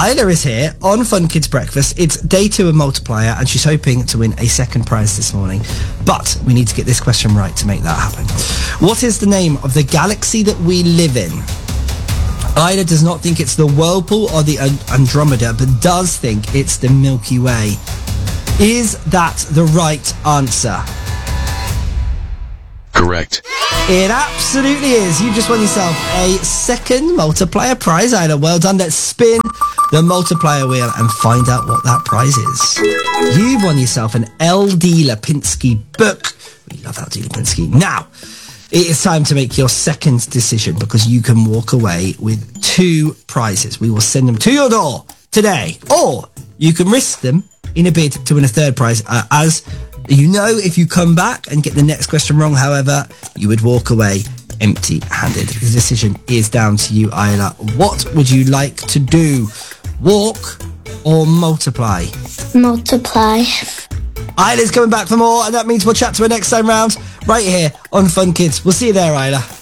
Isla is here on Fun Kids Breakfast. It's day 2 of Multiplier, and she's hoping to win a second prize this morning. But we need to get this question right to make that happen. What is the name of the galaxy that we live in? Isla does not think it's the Whirlpool or the Andromeda, but does think it's the Milky Way. Is that the right answer? Correct. It absolutely is. You just won yourself a second multiplier prize, Isla. Well done. Let's spin the multiplier wheel and find out what that prize is. You've won yourself an LD Lipinski book. We love LD Lipinski. Now, it is time to make your second decision because you can walk away with 2 prizes. We will send them to your door today, or you can risk them in a bid to win a third prize. As you know, if you come back and get the next question wrong, however, you would walk away empty-handed. The decision is down to you, Isla. What would you like to do? Walk or multiply? Multiply. Isla's coming back for more, and that means we'll chat to her next time round right here on Fun Kids. We'll see you there, Isla.